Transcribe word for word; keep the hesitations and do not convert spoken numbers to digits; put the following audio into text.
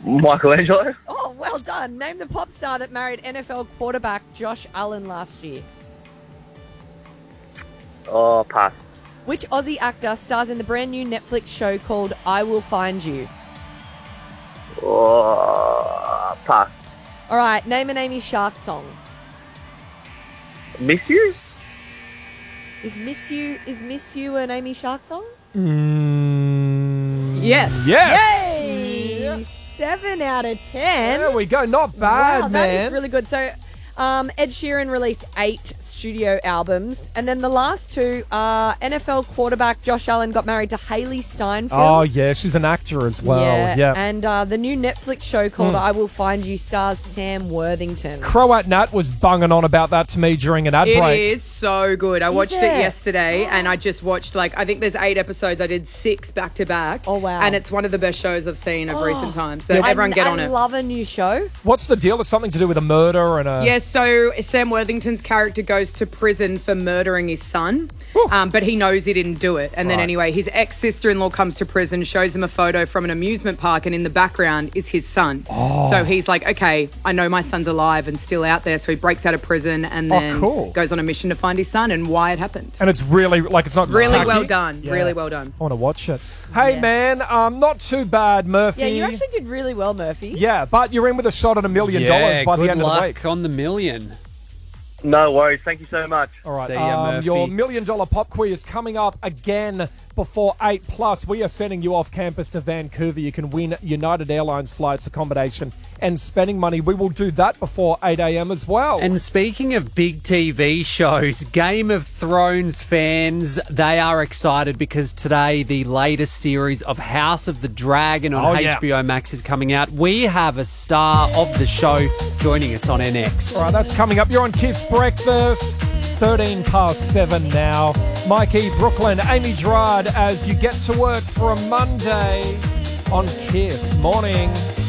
Michelangelo. Oh, well done. Name the pop star that married N F L quarterback Josh Allen last year. Oh, pass. Which Aussie actor stars in the brand new Netflix show called I Will Find You? Oh, pass. All right, name an Amy Shark song. Miss you? Is Miss You is Miss You an Amy Shark song? Mm, Yes. Yes. Yay! Seven out of ten. There we go. Not bad, wow, man. that is really good. So, um, Ed Sheeran released eight studio albums, and then the last two, uh, N F L quarterback Josh Allen got married to Hailey Steinfeld. Oh, yeah. She's an actor as well. Yeah, Yeah. and uh, the new Netflix show called Mm. I Will Find You stars Sam Worthington. Croat Nat was bunging on about that to me during an ad It break. is so good. I Is watched it? it yesterday, and I just watched, like, I think there's eight episodes. I did six back to back. Oh, wow. And it's one of the best shows I've seen of Oh. recent times. So Yeah. everyone I, get I on it. love a new show. What's the deal? It's something to do with a murder and a... Yeah, so Sam Worthington's character goes to prison for murdering his son, um, but he knows he didn't do it. And then Right. anyway, his ex-sister-in-law comes to prison, shows him a photo from an amusement park, and in the background is his son. Oh. So he's like, okay, I know my son's alive and still out there. So he breaks out of prison and Oh, then cool. goes on a mission to find his son and why it happened. And it's really, like, it's not Really tacky. well done. Yeah. Really well done. I want to watch it. Hey, Yes. man, um, not too bad, Murphy. Yeah, you actually did really well, Murphy. Yeah, but you're in with a shot at a million Yeah, dollars by good the end luck of the week. on the million. No worries. Thank you so much. All right, See ya, um, Murphy. your million dollar pop quiz coming up again before eight plus. We are sending you off campus to Vancouver. You can win United Airlines flights, accommodation, and spending money. We will do that before eight a.m. as well. And speaking of big T V shows, Game of Thrones fans, they are excited because today the latest series of House of the Dragon on Oh, yeah. H B O Max is coming out. We have a star of the show joining us on N X. All right, that's coming up. You're on Kiss Breakfast. thirteen past seven now. Mikey, Brooklyn, Amy Gerard as you get to work for a Monday on Kiss. Morning.